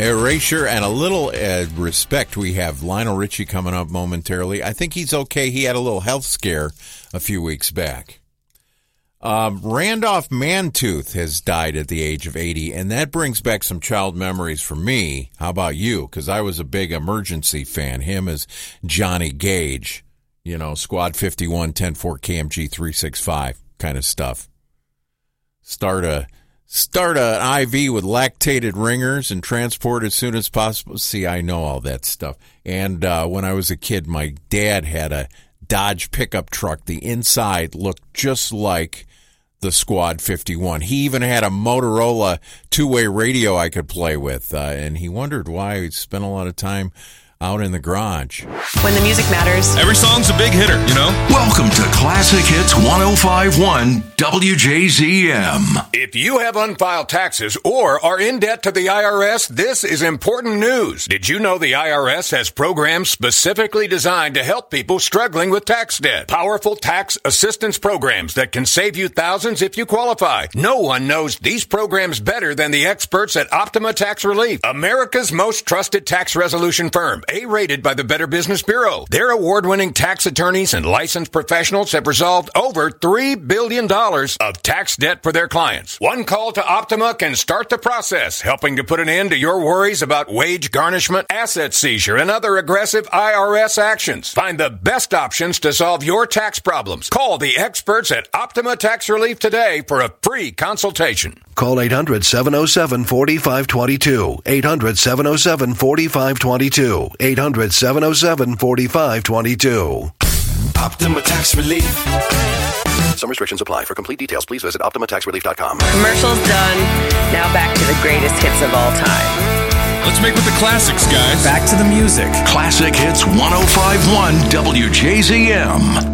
erasure and a little respect. We have Lionel Richie coming up momentarily. I think he's okay. He had a little health scare a few weeks back. Randolph Mantooth has died at the age of 80, and that brings back some child memories for me. How about you? Because I was a big Emergency fan. Him as Johnny Gage, you know, Squad 51, 10-4 KMG 365 kind of stuff. Start an IV with lactated ringers and transport as soon as possible. See, I know all that stuff. And when I was a kid, my dad had a Dodge pickup truck. The inside looked just like the Squad 51. He even had a Motorola two-way radio I could play with, and he wondered why I spent a lot of time out in the garage. When the music matters. Every song's a big hitter, you know? Welcome to Classic Hits 105.1 WJZM. If you have unfiled taxes or are in debt to the IRS, this is important news. Did you know the IRS has programs specifically designed to help people struggling with tax debt? Powerful tax assistance programs that can save you thousands if you qualify. No one knows these programs better than the experts at Optima Tax Relief, America's most trusted tax resolution firm. A-rated by the Better Business Bureau. Their award-winning tax attorneys and licensed professionals have resolved over $3 billion of tax debt for their clients. One call to Optima can start the process, helping to put an end to your worries about wage garnishment, asset seizure, and other aggressive IRS actions. Find the best options to solve your tax problems. Call the experts at Optima Tax Relief today for a free consultation. Call 800-707-4522. 800-707-4522. 800-707-4522. Optima Tax Relief. Some restrictions apply. For complete details, please visit OptimaTaxRelief.com. Commercial's done. Now back to the greatest hits of all time. Let's make with the classics, guys. Back to the music. Classic Hits 105.1 WJZM.